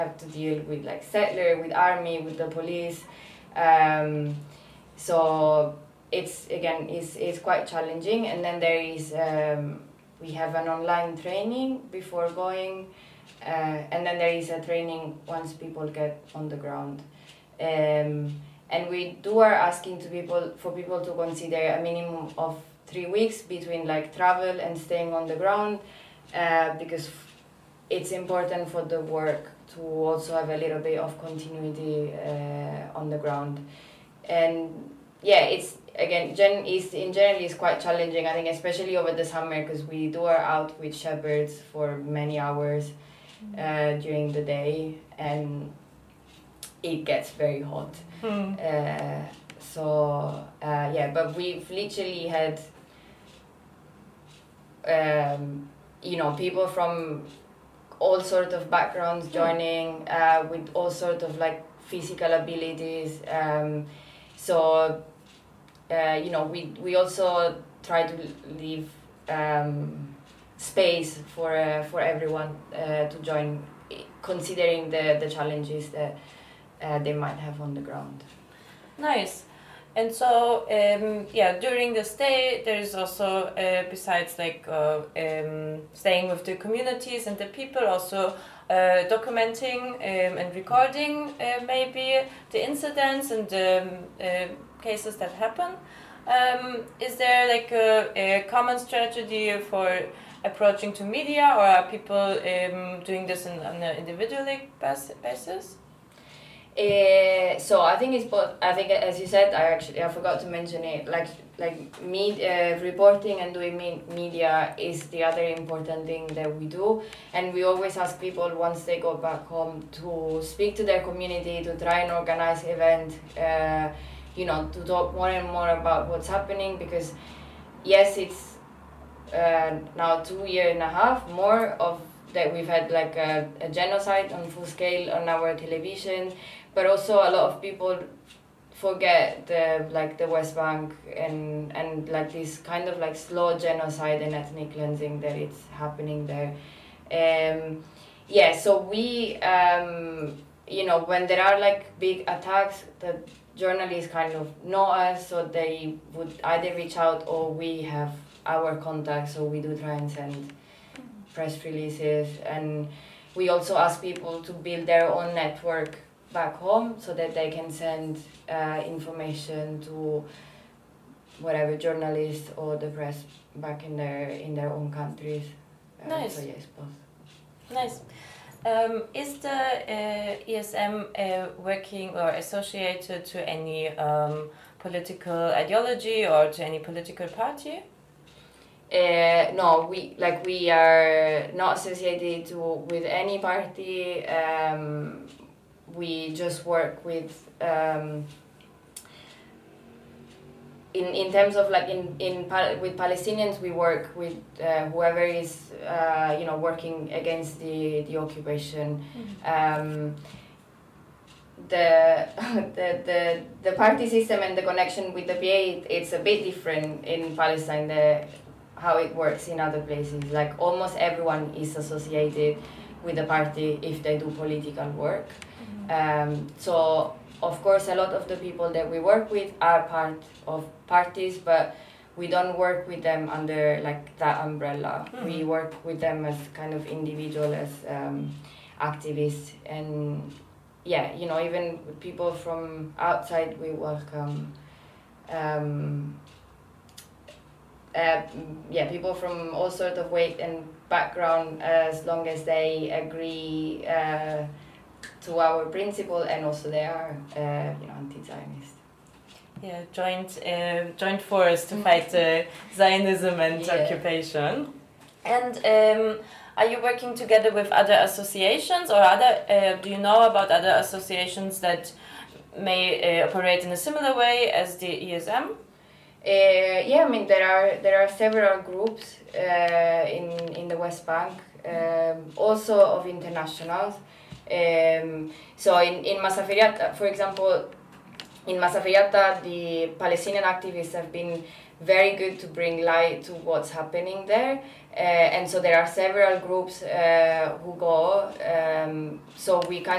have to deal with like settler, with army, with the police. So it's quite challenging. And then there is we have an online training before going, and then there is a training once people get on the ground. And we are asking for people to consider a minimum of 3 weeks between like travel and staying on the ground, because it's important for the work to also have a little bit of continuity on the ground. And yeah, it's again in general is quite challenging, I think, especially over the summer, because we are out with shepherds for many hours during the day, and it gets very hot. But we've literally had people from all sorts of backgrounds joining, with all sorts of like physical abilities. We also try to leave space for everyone to join, considering the challenges that they might have on the ground. Nice. And so, during the stay, there is also, besides like staying with the communities and the people, also documenting and recording maybe the incidents and cases that happen. Is there like a common strategy for approaching to media, or are people doing this on an individual basis? So I think it's both. I think, as you said, I forgot to mention it. Reporting and doing media is the other important thing that we do, and we always ask people once they go back home to speak to their community, to try and organize events, to talk more and more about what's happening, because yes, it's now 2.5 years more of that we've had like a genocide on full scale on our television, but also a lot of people forget the West Bank and like this kind of like slow genocide and ethnic cleansing that it's happening there. So we when there are like big attacks, the journalists kind of know us, so they would either reach out or we have our contacts, so we do try and send press releases, and we also ask people to build their own network back home so that they can send information to whatever journalists or the press back in their own countries. Nice. So yes, both. Nice. Is the ESM working or associated to any political ideology or to any political party? No, we are not associated with any party. We just work with in terms of like with Palestinians, we work with whoever is working against the occupation. The party system and the connection with the PA, it's a bit different in Palestine. How it works in other places, like almost everyone is associated with the party if they do political work. So of course a lot of the people that we work with are part of parties, but we don't work with them under like that umbrella. We work with them as kind of individual, as activists, and even with people from outside we welcome. People from all sorts of weight and background, as long as they agree to our principle, and also they are anti-Zionist. Yeah, joint force to fight Zionism and occupation. And are you working together with other associations, or do you know about other associations that may operate in a similar way as the ESM? There are several groups in the West Bank, also of internationals. So in Masaferiata, for example, in Masaferiata, the Palestinian activists have been very good to bring light to what's happening there. And so there are several groups who go. So we kind